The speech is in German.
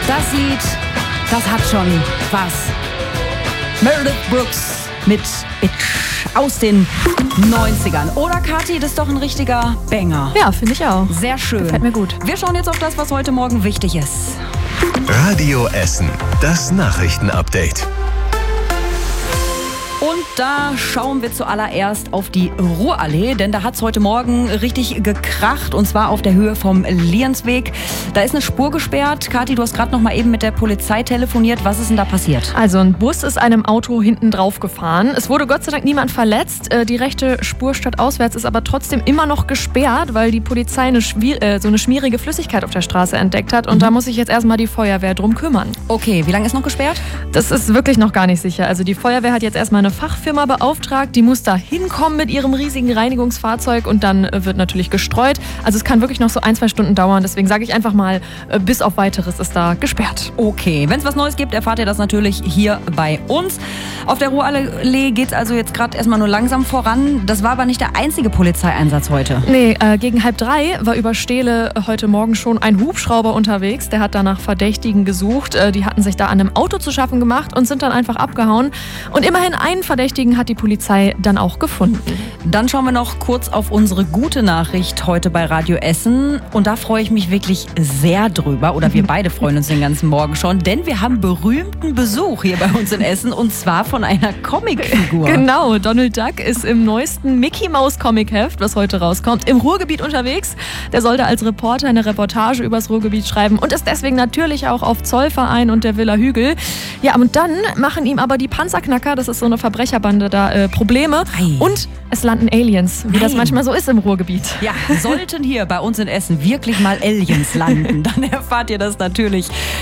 Das Lied, das hat schon was. Meredith Brooks mit Itch aus den 90ern. Oder Kathi, das ist doch ein richtiger Banger. Ja, finde ich auch. Sehr schön. Gefällt mir gut. Wir schauen jetzt auf das, was heute Morgen wichtig ist. Radio Essen, das Nachrichtenupdate. Und da schauen wir zuallererst auf die Ruhrallee, denn da hat es heute Morgen richtig gekracht, und zwar auf der Höhe vom Liensweg. Da ist eine Spur gesperrt. Kathi, du hast gerade noch mal eben mit der Polizei telefoniert. Was ist denn da passiert? Also ein Bus ist einem Auto hinten drauf gefahren. Es wurde Gott sei Dank niemand verletzt. Die rechte Spur stadtauswärts ist aber trotzdem immer noch gesperrt, weil die Polizei so eine schmierige Flüssigkeit auf der Straße entdeckt hat. Und da muss sich jetzt erstmal die Feuerwehr drum kümmern. Okay, wie lange ist noch gesperrt? Das ist wirklich noch gar nicht sicher. Also die Feuerwehr hat jetzt erstmal eine Fachfirma beauftragt, die muss da hinkommen mit ihrem riesigen Reinigungsfahrzeug und dann wird natürlich gestreut. Also es kann wirklich noch so 1-2 Stunden dauern, deswegen sage ich einfach mal, bis auf Weiteres ist da gesperrt. Okay, wenn es was Neues gibt, erfahrt ihr das natürlich hier bei uns. Auf der Ruhrallee geht es also jetzt gerade erstmal nur langsam voran. Das war aber nicht der einzige Polizeieinsatz heute. Nee, gegen 2:30 war über Steele heute Morgen schon ein Hubschrauber unterwegs. Der hat danach Verdächtigen gesucht. Die hatten sich da an einem Auto zu schaffen gemacht und sind dann einfach abgehauen. Und immerhin einen Verdächtigen hat die Polizei dann auch gefunden. Dann schauen wir noch kurz auf unsere gute Nachricht heute bei Radio Essen. Und da freue ich mich wirklich sehr drüber. Oder wir beide freuen uns den ganzen Morgen schon. Denn wir haben berühmten Besuch hier bei uns in Essen. Und zwar von einer Comicfigur. Genau, Donald Duck ist im neuesten Mickey Mouse Comicheft, was heute rauskommt, im Ruhrgebiet unterwegs. Der sollte als Reporter eine Reportage übers Ruhrgebiet schreiben und ist deswegen natürlich auch auf Zollverein und der Villa Hügel. Ja, und dann machen ihm aber die Panzerknacker, das ist so eine Verbrecherbande, da Probleme. Ei. Und es landen Aliens, wie das manchmal so ist im Ruhrgebiet. Ja, sollten hier bei uns in Essen wirklich mal Aliens landen, dann erfahrt ihr das natürlich